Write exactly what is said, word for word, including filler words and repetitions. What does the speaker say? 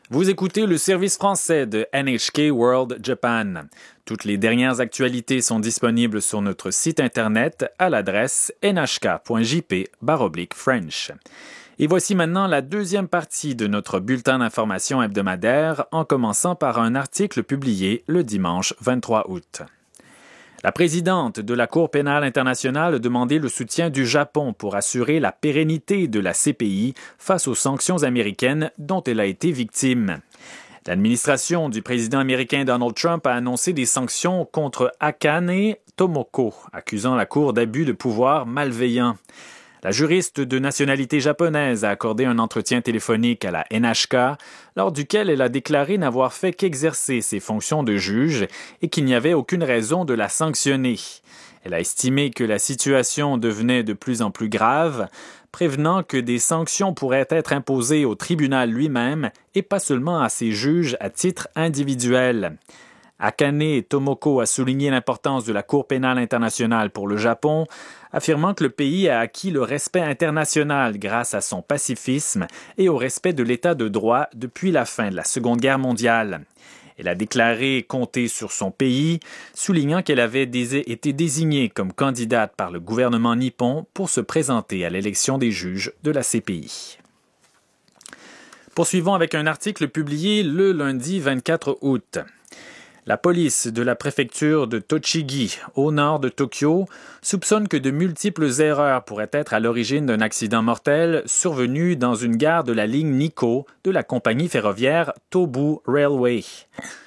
Vous écoutez le service français de N H K World Japan. Toutes les dernières actualités sont disponibles sur notre site internet à l'adresse n h k point j p slash french. Et voici maintenant la deuxième partie de notre bulletin d'information hebdomadaire, en commençant par un article publié le dimanche vingt-trois août. La présidente de la Cour pénale internationale a demandé le soutien du Japon pour assurer la pérennité de la C P I face aux sanctions américaines dont elle a été victime. L'administration du président américain Donald Trump a annoncé des sanctions contre Akane Tomoko, accusant la Cour d'abus de pouvoir malveillant. La juriste de nationalité japonaise a accordé un entretien téléphonique à la N H K, lors duquel elle a déclaré n'avoir fait qu'exercer ses fonctions de juge et qu'il n'y avait aucune raison de la sanctionner. Elle a estimé que la situation devenait de plus en plus grave, prévenant que des sanctions pourraient être imposées au tribunal lui-même et pas seulement à ses juges à titre individuel. Akane Tomoko a souligné l'importance de la Cour pénale internationale pour le Japon, affirmant que le pays a acquis le respect international grâce à son pacifisme et au respect de l'état de droit depuis la fin de la Seconde Guerre mondiale. Elle a déclaré compter sur son pays, soulignant qu'elle avait dés- été désignée comme candidate par le gouvernement nippon pour se présenter à l'élection des juges de la C P I. Poursuivons avec un article publié le lundi vingt-quatre août. La police de la préfecture de Tochigi, au nord de Tokyo, soupçonne que de multiples erreurs pourraient être à l'origine d'un accident mortel survenu dans une gare de la ligne Nikko de la compagnie ferroviaire Tobu Railway.